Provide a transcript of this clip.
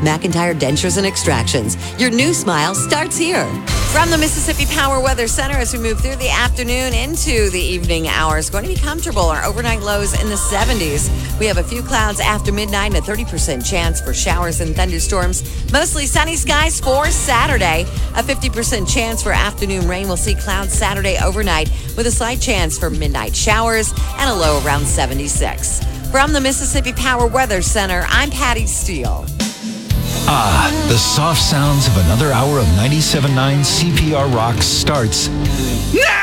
McIntyre Dentures and Extractions. Your new smile starts here. From the Mississippi Power Weather Center, as we move through the afternoon into the evening hours, going to be comfortable. Our overnight lows in the 70s. We have a few clouds after midnight and a 30% chance for showers and thunderstorms. Mostly sunny skies for Saturday. A 50% chance for afternoon rain. We'll see clouds Saturday overnight with a slight chance for midnight showers and a low around 76. From the Mississippi Power Weather Center, I'm Patty Steele. Ah, the soft sounds of another hour of 97.9 CPR Rock starts now!